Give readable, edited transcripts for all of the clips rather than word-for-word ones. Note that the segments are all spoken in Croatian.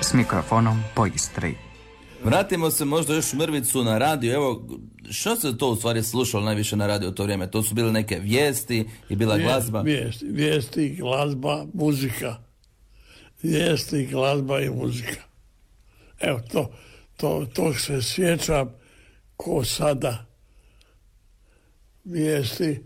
s mikrofonom po Istri. Vratimo se možda još mrvicu na radio. Evo, što se to u stvari slušalo najviše na radio u to vrijeme? To su bile neke vijesti i bila glazba? Vijesti, glazba, muzika. Vijesti, glazba i muzika. Evo, to se sjećam ko sada. Vijesti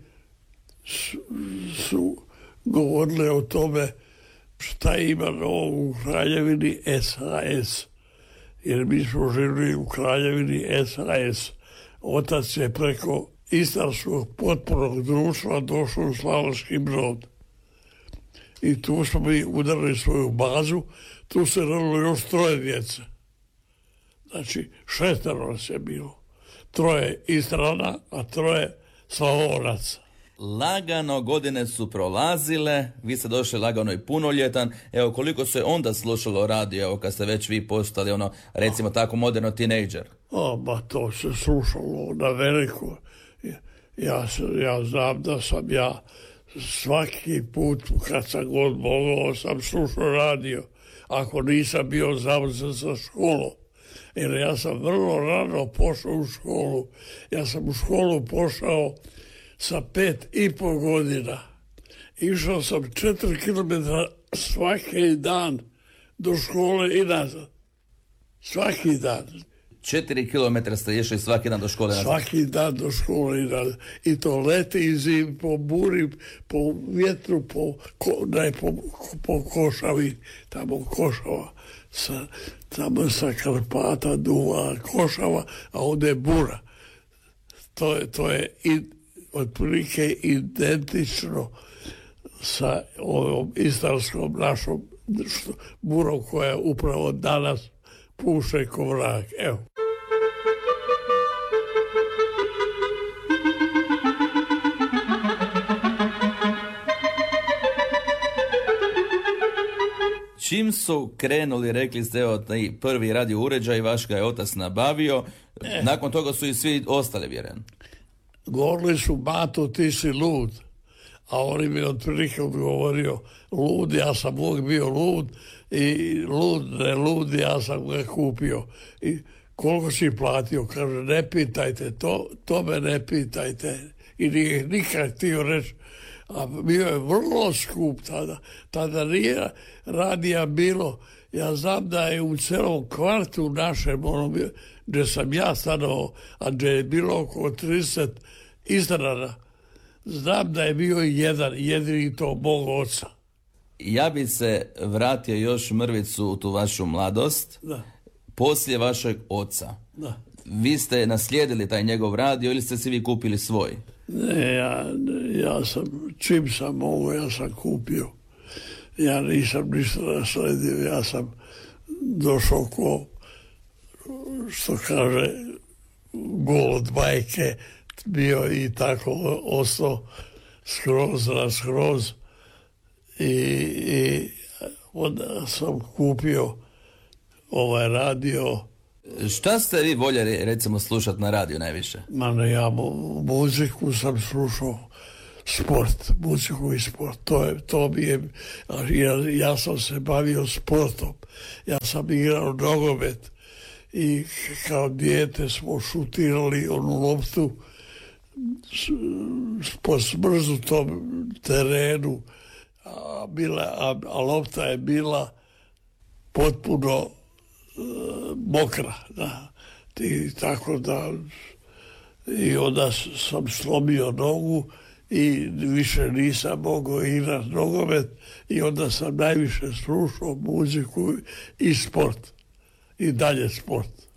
su govorile o tome šta ima novo u kraljevini SAS. Jer mi smo živjeli u kraljevini SAS. Otac je preko Istarskog potpornog društva došao u Slavonski Brod. I tu smo mi udarili svoju bazu. Tu se rodilo još 3 djece. Znači, 6 nas je bilo. 3 Istrana, a 3 Slavonaca. Lagano godine su prolazile, vi ste došli lagano i punoljetan. Evo, koliko se onda slušalo radio, evo, kad ste već vi postali, recimo tako, moderno tinejdžer? To se slušalo na veliko. Ja znam da sam ja svaki put, kad sam god mogao, sam slušao radio. Ako nisam bio zauzet za školu. Jer ja sam vrlo rano pošao u školu. Ja sam u školu pošao sa 5,5 godina. Išao sam 4 km svaki dan do škole i nazad. Svaki dan. 4 km ste išli svaki dan do škole nazad? Svaki dan do škole i nazad. I to leti i zim, po buri, po vjetru, po Košavi, tamo Košava. Tamo sa Karpata duva Košava, a ovdje je bura. To je otprilike identično sa ovom istarskom našom burom koja upravo danas puše ko vrag. Evo. Čim su krenuli, rekli ste, evo, prvi radio uređaj, vaš ga je otac nabavio, nakon toga su i svi ostali, vjerujem. Govorili su, Mato, ti si lud. A on mi otprilike odgovorio, lud, ja sam uvijek bio lud i lud, ja sam ga kupio. I koliko si platio? Kaže, ne pitajte, to me ne pitajte. I nije nikad htio reći, a bio je vrlo skup tada. Tada nije radija bilo. Ja znam da je u celom kvartu našem, gdje sam ja stanovao, a gdje je bilo oko 30 Istrana, znam da je bio jedini to mog oca. Ja bi se vratio još mrvicu u tu vašu mladost. Da. Poslije vašeg oca. Da. Vi ste naslijedili taj njegov radio ili ste si vi kupili svoj? Ne, ja sam, čim sam mogao, ja sam kupio. Ja nisam ništa nasledio, ja sam došao ko, što kaže, gol od majke, bio i tako ostao skroz i onda sam kupio ovaj radio. Šta ste vi voljeli, recimo, slušati na radiju najviše? Ja muziku sam slušao, muziku i sport. To mi je, ja sam se bavio sportom. Ja sam igrao nogomet i kao dijete smo šutirali onu loptu po smrznutom terenu, a lopta je bila potpuno mokra. Da. I tako da, i onda sam slomio nogu i više nisam mogao igrati nogomet i onda sam najviše slušao muziku i sport. I dalje sport.